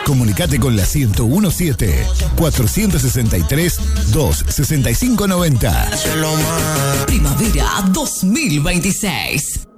Comunicate con la 1017 463 26590. Primavera 2026.